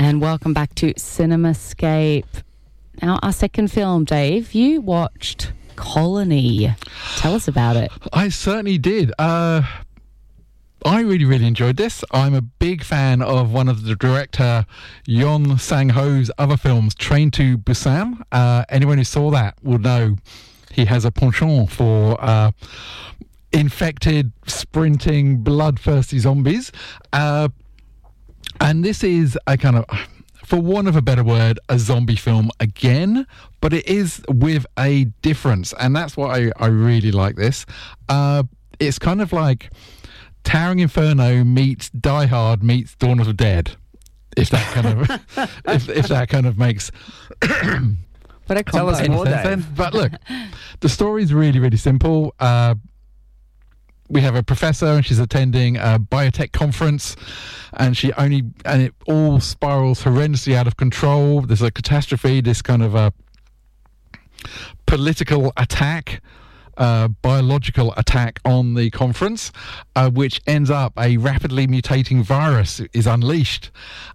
And welcome back to CinemaScape. Now, our second film, Dave, you watched Colony. Tell us about it. I certainly did. I really enjoyed this. I'm a big fan of one of the director Yeon Sang-ho's other films, Train to Busan. Anyone who saw that will know he has a penchant for infected, sprinting, bloodthirsty zombies. And this is a kind of, for want of a better word, a zombie film again, but it is with a difference. And that's why I really like this. It's kind of like Towering Inferno meets Die Hard meets Dawn of the Dead. If that kind of, if that kind of makes... But Tell us more, Dave. But look, the story is really simple. We have a professor and she's attending a biotech conference, and it all spirals horrendously out of control. There's a catastrophe, this kind of a political attack, biological attack on the conference, which ends up a rapidly mutating virus is unleashed.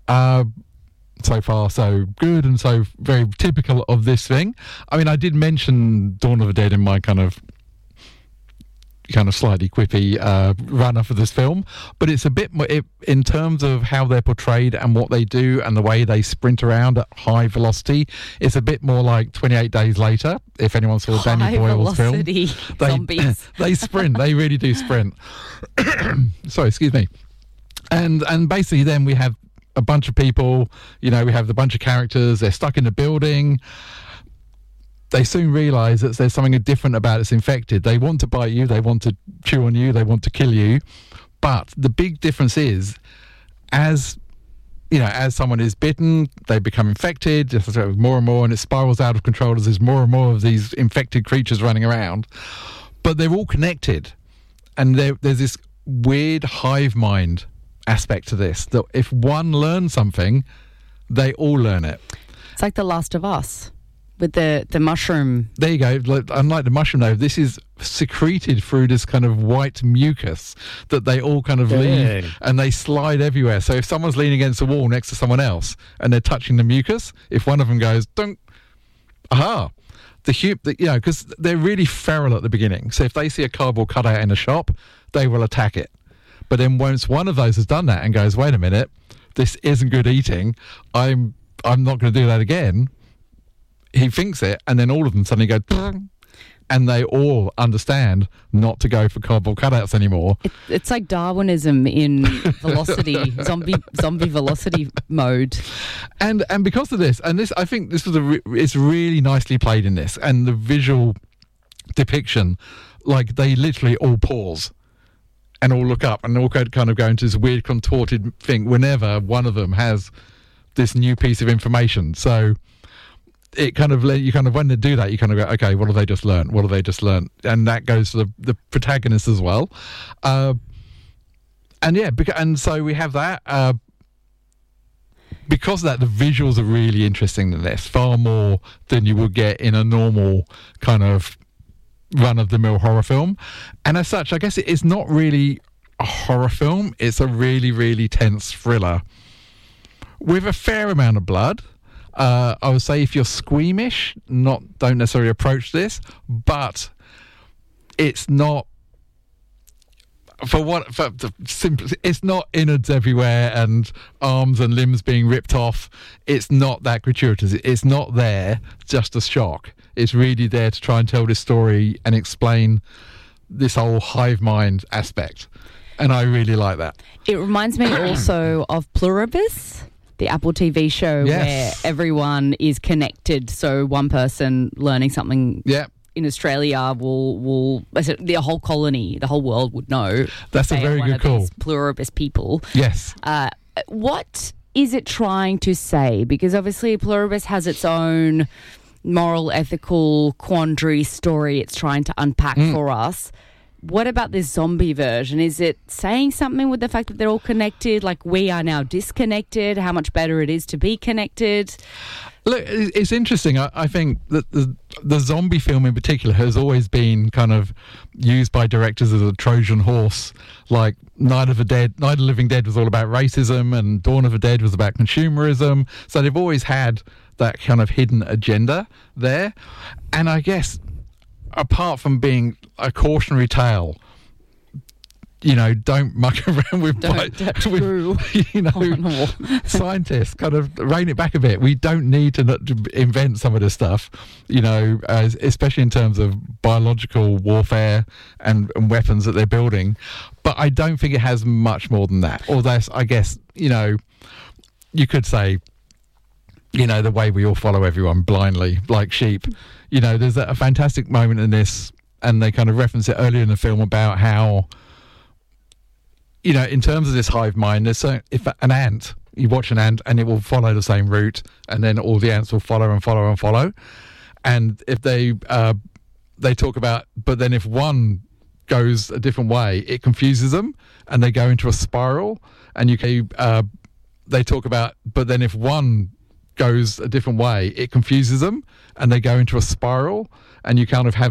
So far, so good, and so very typical of this thing. I mean, I did mention Dawn of the Dead in my kind of slightly quippy run-up of this film, but it's a bit more, in terms of how they're portrayed and what they do and the way they sprint around at high velocity, it's a bit more like 28 Days Later, if anyone saw Danny Boyle's film. Zombies. They sprint, they really do sprint. Sorry, excuse me. And basically then we have a bunch of people, we have the bunch of characters, they're stuck in a building. They soon realise that there's something different about it's infected. They want to bite you, they want to chew on you, they want to kill you. But the big difference is, as someone is bitten, they become infected, just more and more, and it spirals out of control as there's more and more of these infected creatures running around. But they're all connected. And there's this weird hive mind aspect to this, that if one learns something, they all learn it. It's like The Last of Us. With the mushroom. There you go. Unlike the mushroom, though, this is secreted through this kind of white mucus that they all kind of leave, and they slide everywhere. So if someone's leaning against the wall next to someone else and they're touching the mucus, if one of them goes, "Dunk," because they're really feral at the beginning. So if they see a cardboard cutout in a shop, they will attack it. But then once one of those has done that and goes, "Wait a minute, this isn't good eating. I'm not going to do that again." He thinks it, and then all of them suddenly go, and they all understand not to go for cardboard cutouts anymore. It's like Darwinism in velocity, zombie velocity mode. And because of this, I think this was it's really nicely played in this, and the visual depiction, like they literally all pause and all look up and all kind of go into this weird contorted thing whenever one of them has this new piece of information. So it kind of when they do that, you kind of go, okay, what have they just learned? What have they just learned? And that goes to the protagonist as well. And so we have that. Because of that, the visuals are really interesting in this, far more than you would get in a normal kind of run-of-the-mill horror film. And as such, I guess it is not really a horror film. It's a really, really tense thriller with a fair amount of blood. I would say if you're squeamish, don't necessarily approach this, but it's not it's not innards everywhere and arms and limbs being ripped off. It's not that gratuitous. It's not there just as shock. It's really there to try and tell this story and explain this whole hive mind aspect. And I really like that. It reminds me also of Pluribus, the Apple TV show, where everyone is connected. So one person learning something in Australia will the whole colony, the whole world would know. That's a very good call. Pluribus people. Yes. What is it trying to say? Because obviously Pluribus has its own moral, ethical quandary story it's trying to unpack for us. what about this zombie version? Is it saying something with the fact that they're all connected? Like, we are now disconnected, how much better it is to be connected? Look, it's interesting. I think that the zombie film in particular has always been kind of used by directors as a Trojan horse. Like Night of the Living Dead was all about racism, and Dawn of the Dead was about consumerism. So they've always had that kind of hidden agenda there. And I guess, apart from being a cautionary tale, don't muck around with scientists. Kind of rein it back a bit. We don't need to invent some of this stuff, especially in terms of biological warfare and weapons that they're building. But I don't think it has much more than that. Although, I guess, you could say, the way we all follow everyone blindly like sheep. There's a fantastic moment in this, and they kind of reference it earlier in the film about how, in terms of this hive mind, if an ant, you watch an ant and it will follow the same route, and then all the ants will follow and follow and follow. And if they talk about, but then if one goes a different way, it confuses them and they go into a spiral. And they talk about, but then if one goes a different way, it confuses them and they go into a spiral, and you kind of have